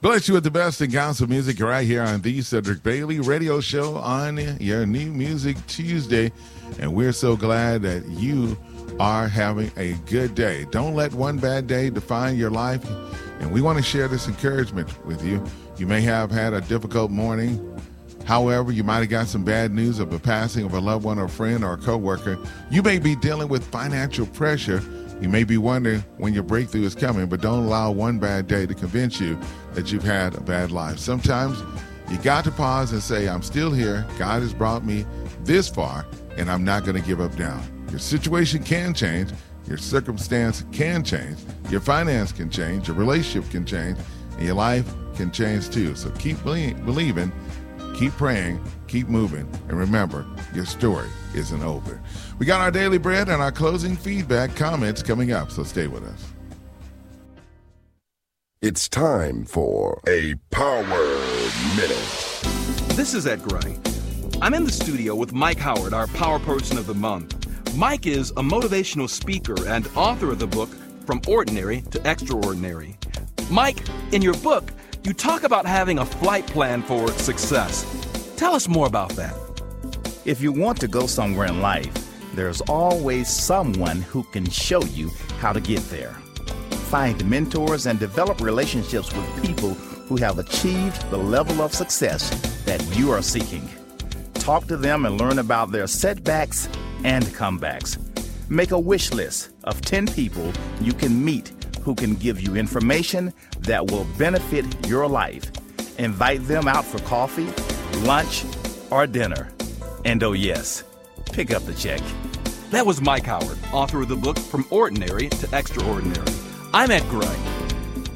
Bless you with the best in gospel music right here on the Cedric Bailey Radio Show on your New Music Tuesday. And we're so glad that you are having a good day. Don't let one bad day define your life. And we want to share this encouragement with you. You may have had a difficult morning. However, you might have got some bad news of the passing of a loved one or a friend or a coworker. You may be dealing with financial pressure. You may be wondering when your breakthrough is coming, but don't allow one bad day to convince you that you've had a bad life. Sometimes you got to pause and say, I'm still here. God has brought me this far, and I'm not going to give up now. Your situation can change. Your circumstance can change. Your finance can change. Your relationship can change. And your life can change too. So keep believing, keep praying, keep moving. And remember, your story isn't over. We got our daily bread and our closing feedback comments coming up, so stay with us. It's time for a Power Minute. This is Ed Gray. I'm in the studio with Mike Howard, our Power Person of the Month. Mike is a motivational speaker and author of the book, From Ordinary to Extraordinary. Mike, in your book, you talk about having a flight plan for success. Tell us more about that. If you want to go somewhere in life, there's always someone who can show you how to get there. Find mentors and develop relationships with people who have achieved the level of success that you are seeking. Talk to them and learn about their setbacks and comebacks. Make a wish list of 10 people you can meet who can give you information that will benefit your life. Invite them out for coffee, lunch, or dinner. And oh yes, pick up the check. That was Mike Howard, author of the book From Ordinary to Extraordinary. I'm Ed Gray.